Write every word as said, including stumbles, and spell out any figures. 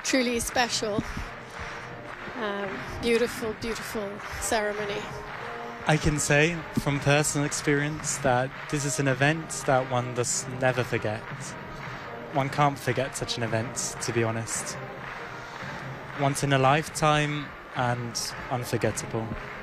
truly special, um, beautiful, beautiful ceremony. I can say from personal experience that this is an event that one does never forget. One can't forget such an event, to be honest. Once in a lifetime and unforgettable.